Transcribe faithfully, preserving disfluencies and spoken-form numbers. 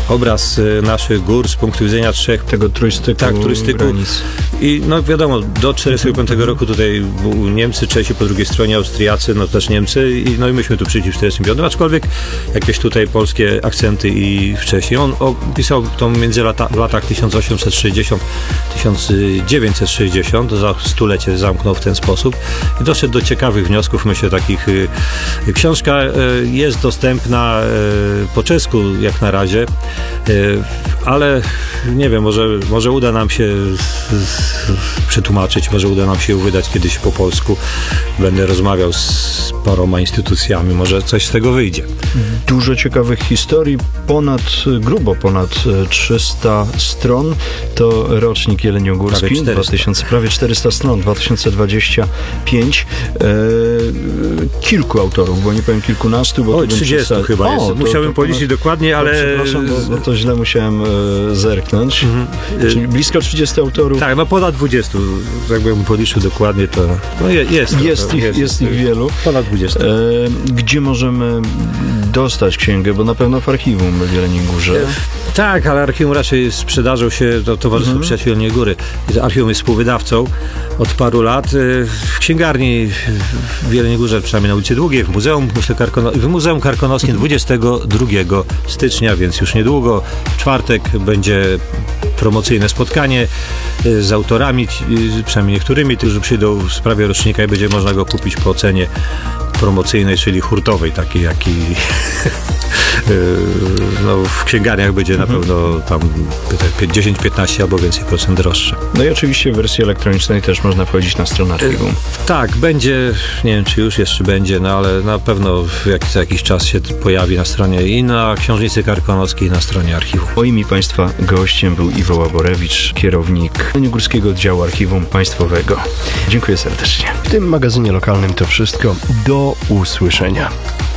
obraz naszych gór z punktu widzenia trzech... Tego turystyku, tak, turystyku. granic. I no wiadomo, do czterdziestego piątego roku tutaj Niemcy, Czesi, po drugiej stronie Austriacy, no też Niemcy i, no i myśmy tu przyszli w czterdziestym piątym, aczkolwiek jakieś tutaj polskie akcenty i wcześniej. On opisał to między lata, w latach tysiąc osiemset sześćdziesiąt do tysiąc dziewięćset sześćdziesiąt, za stulecie zamknął w ten sposób i doszedł do ciekawych wniosków, myślę, takich. Książka jest dostępna po czesku jak na razie, ale nie wiem, może, może uda nam się przetłumaczyć, może uda nam się ją wydać kiedyś po polsku. Będę rozmawiał z paroma instytucjami, może coś z tego wyjdzie. Dużo ciekawych historii, ponad, grubo ponad trzysta stron. To rocznik jeleniogórski, prawie dwa tysiące, prawie czterysta stron, dwa tysiące dwadzieścia pięć. E, kilku autorów, bo nie powiem kilkunastu, bo Oj, trzydziestu przesta... chyba jest. O, Musiałbym policzyć ponad... dokładnie, ale... O, przepraszam, bo, bo to źle musiałem e, zerknąć. Mhm. Czyli blisko trzydziestu autorów. Tak, no ponad dwudziestu. Jakbym policzył dokładnie, to no jest, jest, jest, ich, jest, jest ich wielu. Ponad dwudziestu. E, gdzie możemy dostać księgę? Bo na pewno w archiwum w Jeleniej Górze. E, tak, ale archiwum raczej sprzedażą się do Towarzystwa mhm. Przyjaciół Jeleniej Góry. Archiwum jest współwydawcą od paru lat. W księgarni w Jeleniej Górze, przynajmniej na ulicy Długiej, w Muzeum, myślę, Karkono- w Muzeum Karkonoskim dwudziestego drugiego stycznia, więc już niedługo. W czwartek będzie promocyjne spotkanie z autorami, przynajmniej niektórymi, którzy przyjdą w sprawie rocznika i będzie można go kupić po cenie promocyjnej, czyli hurtowej, takiej jaki no, w księgarniach będzie na pewno tam dziesięć piętnaście albo więcej procent droższe. No i oczywiście w wersji elektronicznej też można wchodzić na stronę archiwum. Tak, będzie, nie wiem czy już jeszcze będzie, no ale na pewno jak, za jakiś czas się pojawi na stronie i na Książnicy Karkonoskiej, i na stronie archiwum. Moim i Państwa gościem był Iwo Łaborewicz, kierownik Jeleniogórskiego Oddziału Archiwum Państwowego. Dziękuję serdecznie. W tym magazynie lokalnym to wszystko. Do usłyszenia.